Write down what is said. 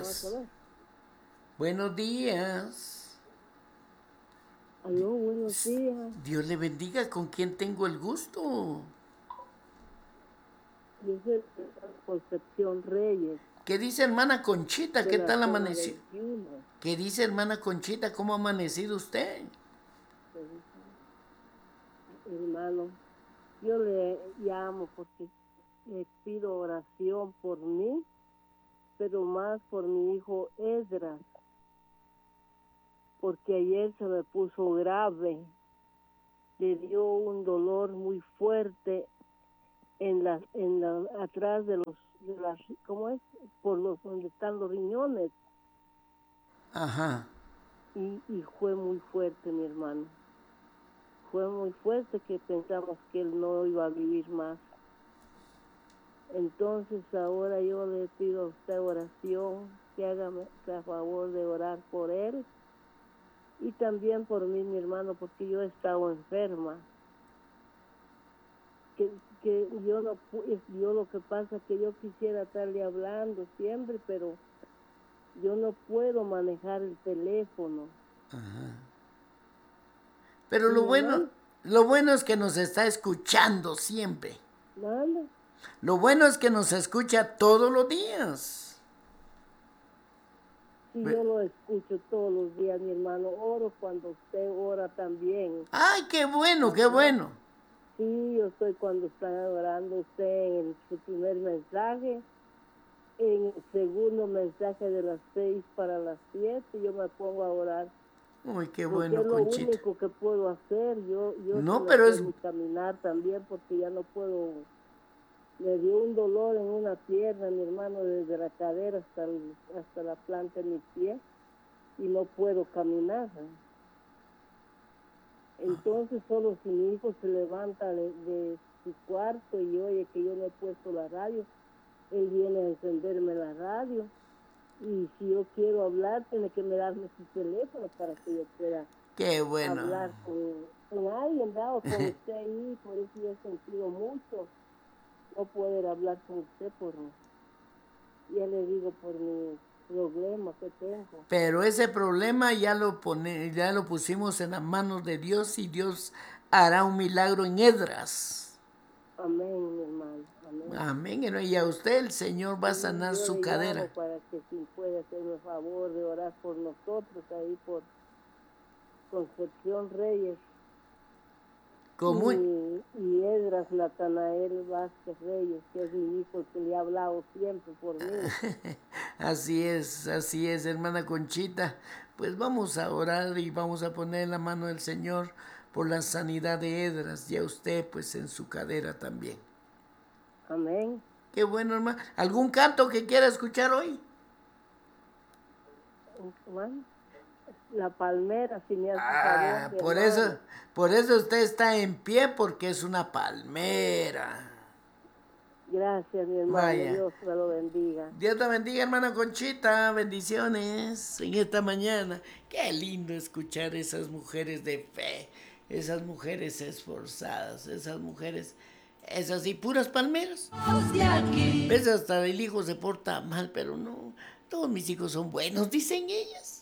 días. Buenos días. Aló, buenos días. Dios le bendiga. ¿Con quién tengo el gusto? Yo soy Concepción Reyes, ¿Qué dice hermana Conchita? de ¿Qué la tal zona amaneció? 21. ¿Qué dice hermana Conchita? ¿Cómo ha amanecido usted? Hermano, yo le llamo porque le pido oración por mí, pero más por mi hijo Esdras, porque ayer se me puso grave, le dio un dolor muy fuerte atrás de las, ¿cómo es? Por donde están los riñones. Ajá. Y fue muy fuerte, mi hermano. Fue muy fuerte que pensamos que él no iba a vivir más. Entonces ahora yo le pido a usted oración, que haga a favor de orar por él y también por mí, mi hermano, porque yo he estado enferma. Que yo lo que pasa es que yo quisiera estarle hablando siempre, pero yo no puedo manejar el teléfono. Ajá. Pero ¿Sí, hermano? lo bueno es que nos está escuchando siempre. ¿Manda? Lo bueno es que nos escucha todos los días. Sí, yo lo escucho todos los días, mi hermano. Oro cuando usted ora también. Ay, qué bueno, qué Ajá. bueno. Sí, yo estoy cuando está orando usted en su primer mensaje, en el segundo mensaje de las 6 para las 7, yo me pongo a orar. Uy, qué Porque bueno, es lo Conchita. único que puedo hacer. Yo se No, me pero fue es... mi caminar también porque ya no puedo. Me dio un dolor en una pierna, mi hermano, desde la cadera hasta la planta de mi pie y no puedo caminar. Entonces solo si mi hijo se levanta de su cuarto y oye que yo no he puesto la radio, él viene a encenderme la radio. Y si yo quiero hablar, tiene que me darme su teléfono para que yo pueda Qué bueno. hablar con alguien, ¿verdad? O con usted ahí. Por eso yo he sentido mucho no poder hablar con usted ya le digo, por mi problema que tengo. Pero ese problema ya ya lo pusimos en las manos de Dios y Dios hará un milagro en Edras. Amén, mi hermano, amén. Amén. Y a usted el Señor va a Sí, sanar yo su le llamo cadera. para que si puede hacerme el favor de orar por nosotros ahí por Concepción Reyes Como y Edras Natanael Vázquez Reyes, que es mi hijo, el que le ha hablado siempre por mí. así es, hermana Conchita. Pues vamos a orar y vamos a poner en la mano del Señor por la sanidad de Edras y a usted pues en su cadera también. Amén. Qué bueno, hermano. ¿Algún canto que quiera escuchar hoy? Bueno, la palmera, si me hace favor, Ah, mi hermano. por eso usted está en pie porque es una palmera. Gracias, mi hermano. Vaya. Dios me lo bendiga. Dios te bendiga, hermana Conchita. Bendiciones en esta mañana. Qué lindo escuchar esas mujeres de fe, esas mujeres esforzadas, esas mujeres, esas y puras palmeras. ¿Ves? Hasta el hijo se porta mal, pero no. Todos mis hijos son buenos, dicen ellas.